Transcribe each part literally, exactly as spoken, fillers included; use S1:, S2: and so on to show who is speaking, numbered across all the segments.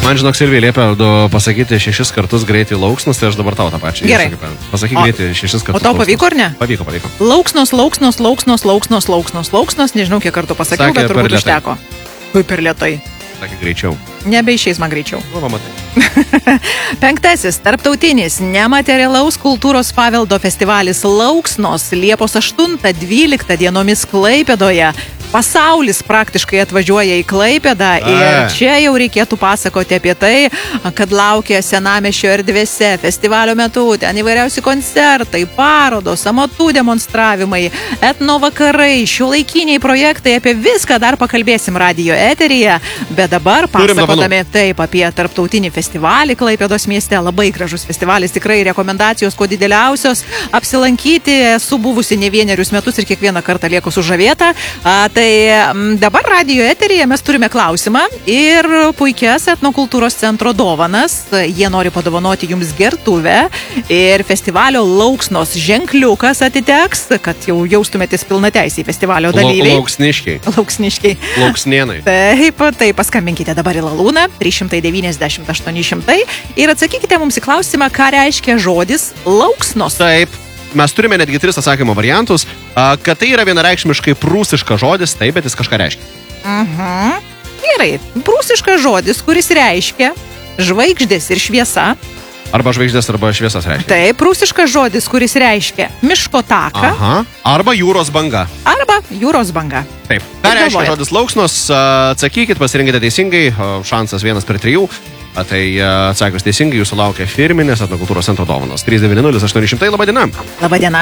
S1: Man žinok, Silvija liepia pasakyti šešis kartus greitai lauksnus, tai aš dabar tau tą pačią.
S2: Gerai.
S1: Pasakyk greitai šešis kartus.
S2: O tau pavyko ar ne?
S1: Pavyko, pavyko.
S2: Lauksnos, lauksnos, lauksnos, lauksnos, lauksnos, lauksnos, nežinau, kiek kartų pasakiau,
S1: Sakė,
S2: bet turbūt užteko. Kaip per lietai.
S1: Sakė greičiau.
S2: Nebeišeis man greičiau.
S1: Nu, pamatai.
S2: Penktasis tarptautinis nematerialaus kultūros paveldo festivalis Lauksnos Liepos aštuntą dvyliktą dienomis Klaipėdoje. Pasaulis praktiškai atvažiuoja į Klaipėdą ir čia jau reikėtų pasakoti apie tai, kad laukia senamiesčio erdvėse festivalio metu, ten įvairiausi koncertai, parodos, amatų demonstravimai, etno vakarai, šiuolaikiniai projektai, apie viską dar pakalbėsim radijo eteryje, bet dabar pasakodami taip apie tarptautinį festivalį Klaipėdos mieste, labai gražus festivalis, tikrai rekomendacijos kuo dideliausios, apsilankyti, esu buvusi ne vienerius metus ir kiekvieną kartą lieku sužavėta. A, tai dabar radijo eteryje mes turime klausimą ir puikias etnokultūros centro dovanas. Jie nori padovanoti jums gertuvę ir festivalio Lauksnos ženkliukas atiteks, kad jau jaustumėtės pilnateisiai festivalio dalyviai.
S1: Lauksniškiai.
S2: Lauksniškiai.
S1: Lauksnienai.
S2: Taip, tai paskambinkite dabar į Lalūną trys šimtai devyniasdešimt aštuoni šimtai ir atsakykite mums į klausimą, ką reiškia žodis Lauksnos.
S1: Taip. Mes turime netgi tris atsakymo variantus, kad tai yra vienareikšmiškai prūsiškas žodis, taip, bet jis kažką reiškia.
S2: Mhm. Gerai, prūsiškas žodis, kuris reiškia žvaigždės ir šviesa.
S1: Arba žvaigždės, arba šviesas reiškia.
S2: Taip, prūsiškas žodis, kuris reiškia miško taką.
S1: Aha. Arba jūros banga.
S2: Arba jūros banga.
S1: Taip. Ką reiškia žodis Lauksnos? Atsakykit, pasirinkite teisingai, šansas vienas per trijų. Tai atsakius teisingai, jūsų laukia firminės etnokultūros centro dovanos. trys devyni nulis aštuoni šimtai, laba diena.
S2: Laba diena.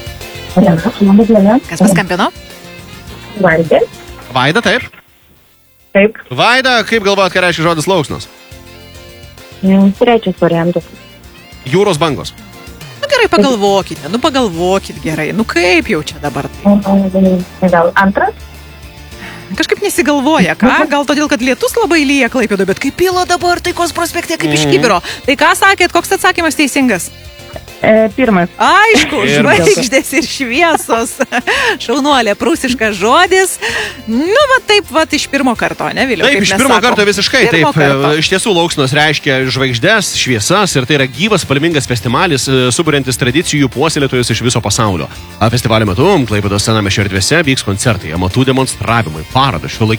S3: Laba diena.
S2: Kas paskambino?
S3: Vaida.
S1: Vaida, taip?
S3: Taip.
S1: Vaida, kaip galvojat, ką reiškia žodis Lauksnos?
S3: Trečias variantas.
S1: Jūros bangos.
S2: Nu gerai, pagalvokite, nu pagalvokit gerai, nu kaip jau čia dabar?
S3: Gal antras?
S2: Kažkaip nesigalvoja, ką? Gal todėl, kad lietus labai lyja Klaipėdoje, bet kaip pila dabar Taikos prospekte, kaip iš kibiro. Tai ką sakėt, koks atsakymas teisingas?
S3: E, pirmas.
S2: Aišku, žvaigždės ir šviesos. Šaunuolė, prūsiškas žodis. Nu, va taip, va iš pirmo karto, ne, Viliau?
S1: Taip, iš pirmo karto visiškai. Taip, iš tiesų Lauksnos reiškia žvaigždės, šviesas ir tai yra gyvas, spalvingas festivalis, suburiantis tradicijų puoselėtojus iš viso pasaulio. Festivalio metu Klaipėdos senamiesčio erdvėse vyks koncertai, amatų demonstravimai, parodos, šiuolaikiniai